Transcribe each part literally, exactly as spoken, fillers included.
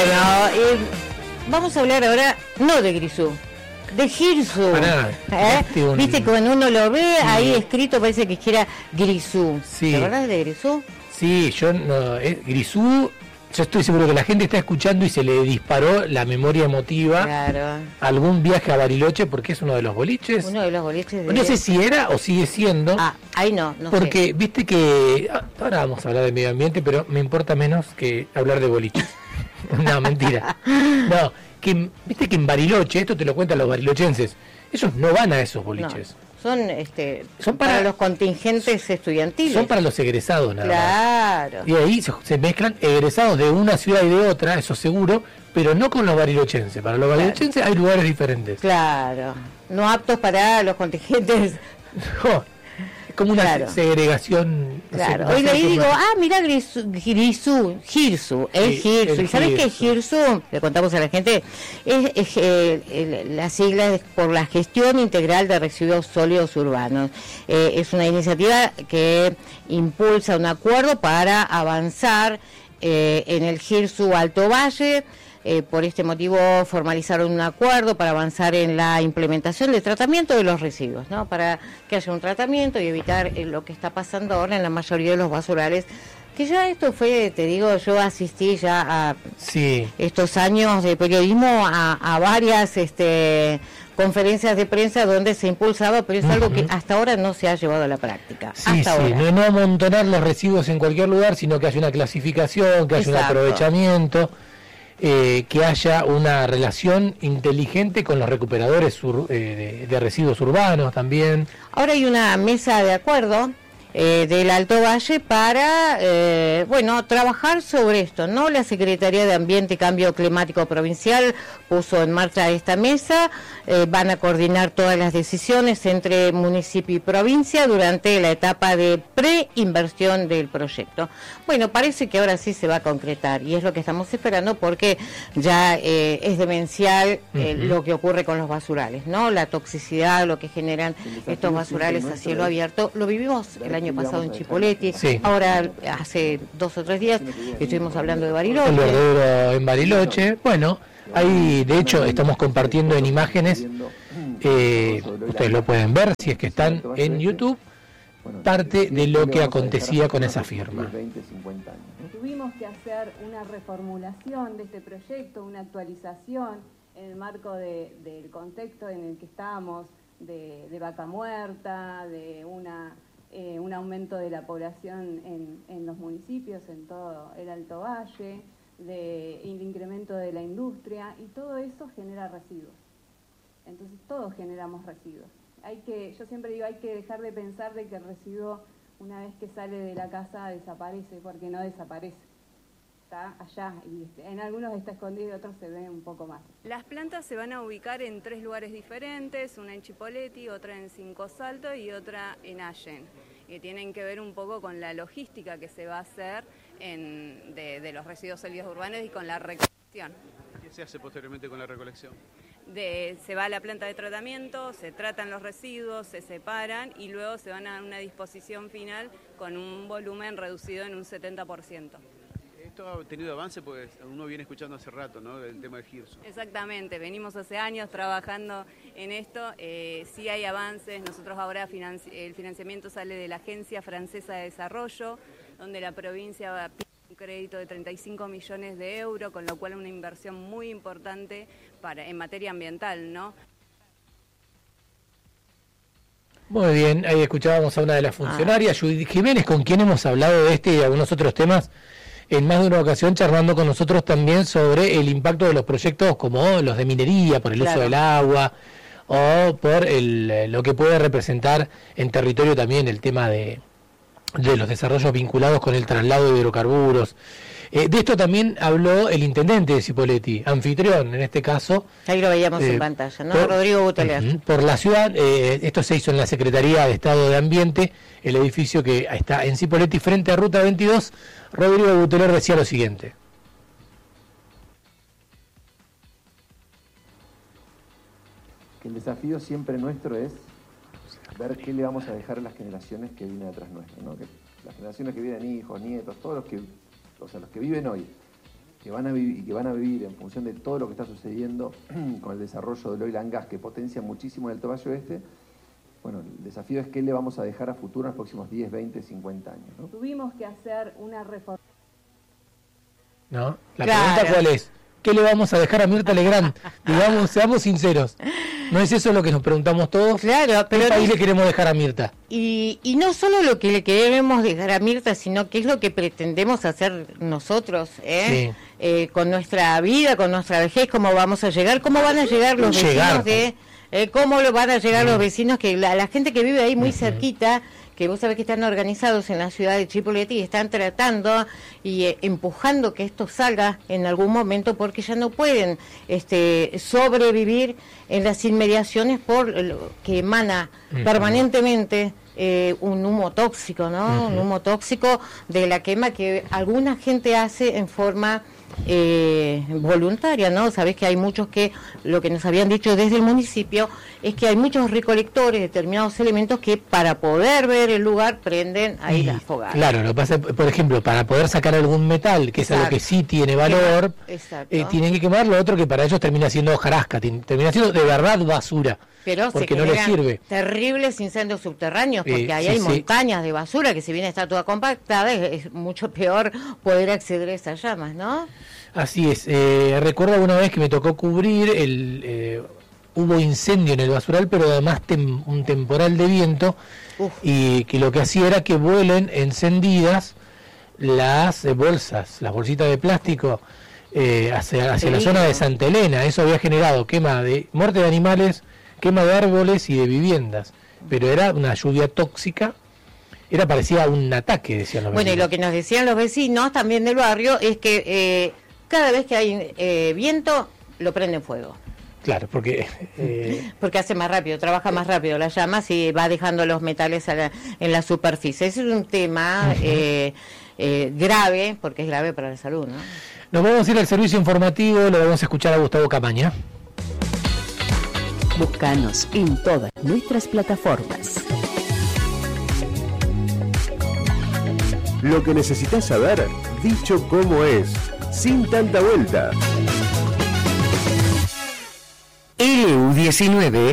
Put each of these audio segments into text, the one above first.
Bueno, eh, vamos a hablar ahora, no de Grisú, de Girsu. ¿Eh? Un... Viste, cuando uno lo ve sí. ahí escrito parece que quiera Grisú. Sí. ¿Te acordás de Grisú? Sí, yo no, eh, Grisú, yo estoy seguro que la gente está escuchando y se le disparó la memoria emotiva. Claro. Algún viaje a Bariloche, porque es uno de los boliches. Uno de los boliches de... No sé si era o sigue siendo. Ah, ahí no, no porque sé. viste que, ahora vamos a hablar de medio ambiente, pero me importa menos que hablar de boliches. No, mentira. No, que viste que en Bariloche, esto te lo cuentan los barilochenses, ellos no van a esos boliches. No. Son, este, son para, para los contingentes estudiantiles. Son para los egresados, nada claro. más. Y ahí se, se mezclan egresados de una ciudad y de otra, eso seguro, pero no con los barilochenses. Para los barilochenses claro. hay lugares diferentes. Claro. No aptos para los contingentes. No. Como una claro. segregación. Claro, no sé, hoy le digo, ah, mira Grisú, Girsu, Girsu, es Girsu. ¿Y sabes qué es Girsu? Le contamos a la gente, es, es eh, el, la sigla es por la gestión integral de residuos sólidos urbanos. Eh, es una iniciativa que impulsa un acuerdo para avanzar eh, en el Girsu Alto Valle. Eh, por este motivo formalizaron un acuerdo para avanzar en la implementación del tratamiento de los residuos, ¿no? Para que haya un tratamiento y evitar eh, lo que está pasando ahora en la mayoría de los basurales, que ya esto fue, te digo, yo asistí ya a sí. estos años de periodismo a, a varias este, conferencias de prensa donde se ha impulsado, pero es uh-huh. algo que hasta ahora no se ha llevado a la práctica. Sí, hasta sí, ahora. No, no amontonar los residuos en cualquier lugar, sino que haya una clasificación, que haya Exacto. un aprovechamiento. Eh, que haya una relación inteligente con los recuperadores sur, eh, de, de residuos urbanos también. Ahora hay una mesa de acuerdo eh, del Alto Valle para, eh, bueno, trabajar sobre esto, ¿no? La Secretaría de Ambiente y Cambio Climático Provincial puso en marcha esta mesa, eh, van a coordinar todas las decisiones entre municipio y provincia durante la etapa de preinversión del proyecto. Bueno, parece que ahora sí se va a concretar y es lo que estamos esperando porque ya eh, es demencial eh, uh-huh. lo que ocurre con los basurales, ¿no? La toxicidad, lo que generan estos basurales a cielo abierto. Lo vivimos el año pasado en Chipoleti, sí. ahora hace dos o tres días estuvimos hablando de Bariloche. El verdadero en Bariloche, bueno, ahí de hecho estamos compartiendo en imágenes, eh, ustedes lo pueden ver si es que están en YouTube, parte de lo que acontecía con esa firma. Tuvimos que hacer una reformulación de este proyecto, una actualización en el marco de, del contexto en el que estamos, de, de vaca muerta, de una, eh, un aumento de la población en, en los municipios, en todo el Alto Valle, de el incremento de la industria, y todo eso genera residuos. Entonces todos generamos residuos. Hay que, yo siempre digo, hay que dejar de pensar de que el residuo una vez que sale de la casa desaparece, porque no desaparece. Está allá y en algunos está escondido y otros se ve un poco más. Las plantas se van a ubicar en tres lugares diferentes, una en Chipoleti, otra en Cinco Saltos y otra en Allen, que tienen que ver un poco con la logística que se va a hacer en, de, de los residuos sólidos urbanos y con la recolección. ¿Qué se hace posteriormente con la recolección? De, se va a la planta de tratamiento, se tratan los residuos, se separan y luego se van a una disposición final con un volumen reducido en un setenta por ciento. Esto ha tenido avance porque uno viene escuchando hace rato, ¿no?, del tema del Girsu. Exactamente, venimos hace años trabajando en esto, eh, sí hay avances, nosotros ahora financi- el financiamiento sale de la Agencia Francesa de Desarrollo, donde la provincia va a un crédito de treinta y cinco millones de euros, con lo cual una inversión muy importante para, en materia ambiental, ¿no? Muy bien, ahí escuchábamos a una de las funcionarias, ah. Judith Jiménez, con quien hemos hablado de este y algunos otros temas en más de una ocasión, charlando con nosotros también sobre el impacto de los proyectos como los de minería, por el claro. uso del agua, o por el, lo que puede representar en territorio también el tema de, de los desarrollos vinculados con el traslado de hidrocarburos. Eh, de esto también habló el intendente de Cipolletti, anfitrión en este caso. Ahí lo veíamos eh, en pantalla, ¿no? Por, Rodrigo Buteler. Uh-huh, por la ciudad, eh, esto se hizo en la Secretaría de Estado de Ambiente, el edificio que está en Cipolletti frente a Ruta veintidós. Rodrigo Buteler decía lo siguiente. El desafío siempre nuestro es ver qué le vamos a dejar a las generaciones que vienen atrás nuestro, ¿no? Que las generaciones que vienen, hijos, nietos, todos los que, o sea, los que viven hoy, que van a vivir, y que van a vivir en función de todo lo que está sucediendo con el desarrollo del oil and gas, que potencia muchísimo en el Tobayo Este. Bueno, el desafío es qué le vamos a dejar a futuro en los próximos diez, veinte, cincuenta años, ¿no? Tuvimos que hacer una reforma. ¿No? La Claro. pregunta cuál es, ¿qué le vamos a dejar a Mirta Legrand? Digamos, seamos sinceros. ¿No es eso lo que nos preguntamos todos? Claro, pero ¿Qué país no- le queremos dejar a Mirta? Y, y no solo lo que le queremos dejar a Mirta, sino qué es lo que pretendemos hacer nosotros, ¿eh? Sí. Eh, con nuestra vida, con nuestra vejez, cómo vamos a llegar, cómo van a llegar los Llegar. vecinos de... eh, cómo lo van a llegar los vecinos, que la, la gente que vive ahí muy cerquita, que vos sabés que están organizados en la ciudad de Chipoleti y están tratando y eh, empujando que esto salga en algún momento, porque ya no pueden este, sobrevivir en las inmediaciones por lo que emana permanentemente eh, un humo tóxico, ¿no? Un humo tóxico de la quema que alguna gente hace en forma eh, voluntaria, ¿no? Sabés que hay muchos que, lo que nos habían dicho desde el municipio, es que hay muchos recolectores de determinados elementos que para poder ver el lugar prenden ahí Y, las fogatas. Claro, lo que pasa, por ejemplo, para poder sacar algún metal, que es algo Exacto. que sí tiene valor, Exacto. eh, tienen que quemar lo otro que para ellos termina siendo hojarasca, tin- termina siendo de verdad basura, Pero porque se no les generan sirve. terribles incendios subterráneos, porque Eh, ahí sí, hay sí. montañas de basura que si bien está toda compactada, es, es mucho peor poder acceder a esas llamas, ¿no? Así es. Eh, recuerdo una vez que me tocó cubrir, el eh, hubo incendio en el basural, pero además tem- un temporal de viento, Uf. y que lo que hacía era que vuelen encendidas las eh, bolsas, las bolsitas de plástico eh, hacia, hacia la Peligro. zona de Santa Elena. Eso había generado quema de muerte de animales, quema de árboles y de viviendas. Pero era una lluvia tóxica, era parecía a un ataque, decían los Bueno, y vecinos. lo que nos decían los vecinos también del barrio es que eh, cada vez que hay eh, viento, lo prenden fuego. Claro, porque... eh, Porque hace más rápido, trabaja más rápido las llamas y va dejando los metales a la- en la superficie. Ese es un tema eh, eh, grave, porque es grave para la salud, ¿no? Nos vamos a ir al servicio informativo, lo vamos a escuchar a Gustavo Camaña. Búscanos en todas nuestras plataformas. Lo que necesitas saber, dicho como es, sin tanta vuelta. L U diecinueve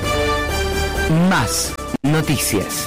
más noticias.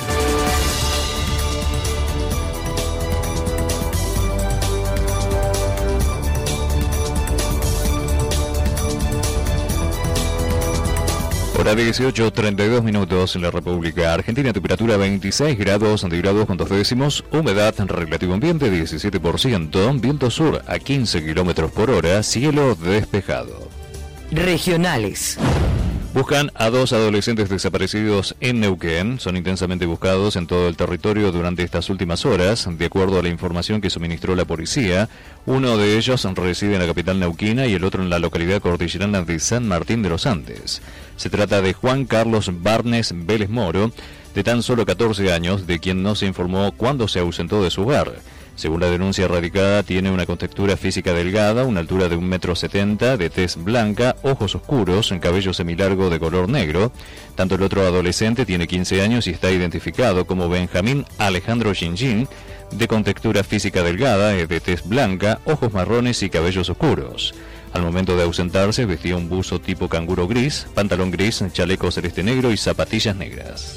Hora dieciocho, treinta y dos minutos en la República Argentina, temperatura veintiséis grados centígrados con dos décimos, humedad relativo ambiente diecisiete por ciento, viento sur a quince kilómetros por hora, cielo despejado. Regionales. Buscan a dos adolescentes desaparecidos en Neuquén. Son intensamente buscados en todo el territorio durante estas últimas horas. De acuerdo a la información que suministró la policía, uno de ellos reside en la capital neuquina y el otro en la localidad cordillerana de San Martín de los Andes. Se trata de Juan Carlos Barnes Vélez Moro, de tan solo catorce años, de quien no se informó cuándo se ausentó de su hogar. Según la denuncia radicada, tiene una contextura física delgada, una altura de un metro setenta, de tez blanca, ojos oscuros, cabello semilargo de color negro. Tanto el otro adolescente tiene quince años y está identificado como Benjamín Alejandro Gingin, de contextura física delgada, de tez blanca, ojos marrones y cabellos oscuros. Al momento de ausentarse vestía un buzo tipo canguro gris, pantalón gris, chaleco celeste negro y zapatillas negras.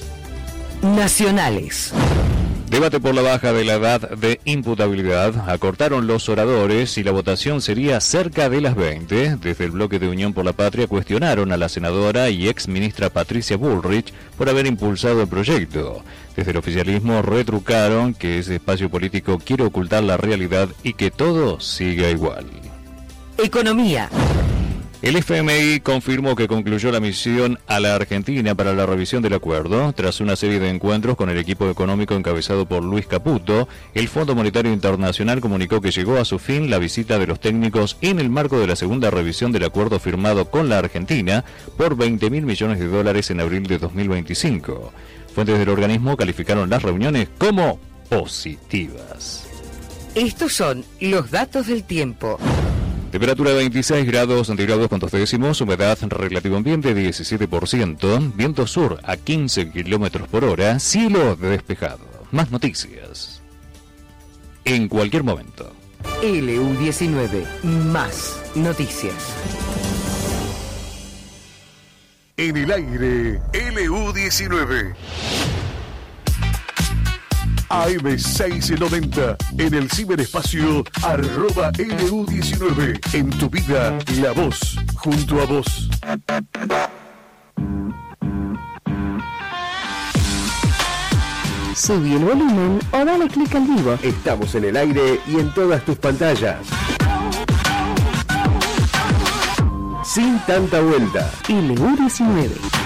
Nacionales. Debate por la baja de la edad de imputabilidad. Acortaron los oradores y la votación sería cerca de las veinte. Desde el bloque de Unión por la Patria cuestionaron a la senadora y ex ministra Patricia Bullrich por haber impulsado el proyecto. Desde el oficialismo retrucaron que ese espacio político quiere ocultar la realidad y que todo siga igual. Economía. El F M I confirmó que concluyó la misión a la Argentina para la revisión del acuerdo. Tras una serie de encuentros con el equipo económico encabezado por Luis Caputo, el Fondo Monetario Internacional comunicó que llegó a su fin la visita de los técnicos en el marco de la segunda revisión del acuerdo firmado con la Argentina por veinte mil millones de dólares en abril de dos mil veinticinco. Fuentes del organismo calificaron las reuniones como positivas. Estos son los datos del tiempo. Temperatura veintiséis grados centígrados con dos décimos, humedad relativo ambiente diecisiete por ciento, viento sur a quince kilómetros por hora, cielo despejado. Más noticias en cualquier momento. L U diecinueve, más noticias. En el aire, L U diecinueve. A M seiscientos noventa, en el ciberespacio, arroba L U diecinueve. En tu vida, la voz, junto a vos. Subí el volumen o dale clic al vivo. Estamos en el aire y en todas tus pantallas. Sin tanta vuelta. L U diecinueve.